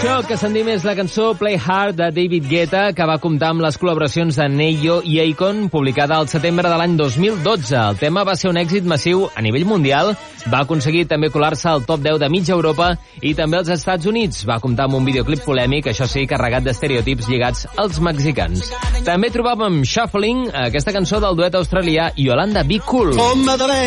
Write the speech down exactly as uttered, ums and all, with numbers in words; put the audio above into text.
Això que sentim és la cançó Play Hard de David Guetta, que va comptar amb les col·laboracions de Neyo i Akon, publicada al setembre de l'any dos mil dotze. El tema va ser un èxit massiu a nivell mundial, va aconseguir també colar-se al top deu de mitja Europa i també als Estats Units. Va comptar amb un videoclip polèmic, això sí, carregat d'estereotips lligats als mexicans. També trobàvem Shuffling, aquesta cançó del duet australià Yolanda Be Cool.